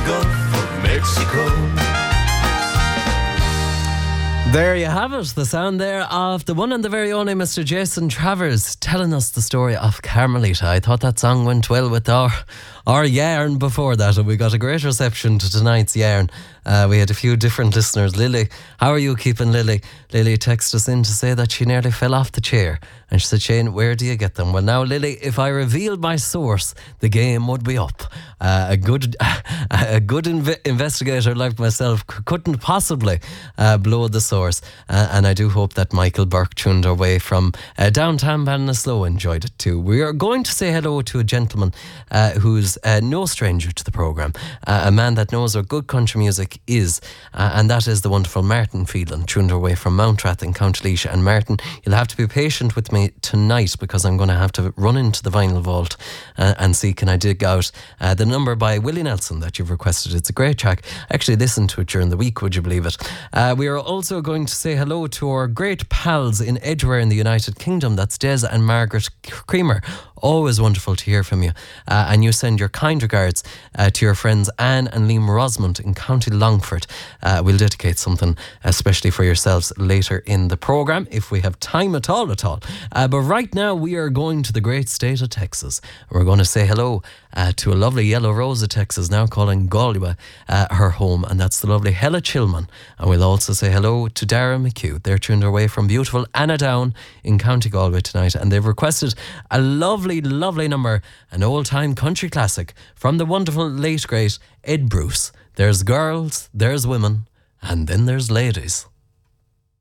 Gulf of Mexico. There you have it, the sound there of the one and the very only Mr. Jason Travers telling us the story of Carmelita. I thought that song went well with our yarn before that, and we got a great reception to tonight's yarn. We had a few different listeners. Lily, how are you keeping, Lily? Lily texted us in to say that she nearly fell off the chair. And she said, Shane, where do you get them? Well, now, Lily, if I revealed my source, the game would be up. A good investigator like myself couldn't possibly blow the source. And I do hope that Michael Burke tuned our way from downtown Ballinasloe enjoyed it too. We are going to say hello to a gentleman who's no stranger to the programme, a man that knows what good country music is, and that is the wonderful Martin Phelan, tuned our way from Mountrath in County Laois. And Martin, you'll have to be patient with me tonight because I'm going to have to run into the vinyl vault and see can I dig out the number by Willie Nelson that you've requested. It's a great track. I actually listened to it during the week, would you believe it? We are also going to say hello to our great pals in Edgware in the United Kingdom. That's Des and Margaret Creamer. Always wonderful to hear from you. And you send your kind regards to your friends Anne and Liam Rosamond in County Longford. We'll dedicate something especially for yourselves later in the programme if we have time at all. But right now we are going to the great state of Texas. We're going to say hello to a lovely Yellow Rose of Texas, now calling Galway her home, and that's the lovely Hella Chilman. And we'll also say hello to Dara McHugh. They're tuned our way from beautiful Annadown in County Galway tonight, and they've requested a lovely number, an old-time country classic from the wonderful late great Ed Bruce. There's girls, there's women, and then there's ladies.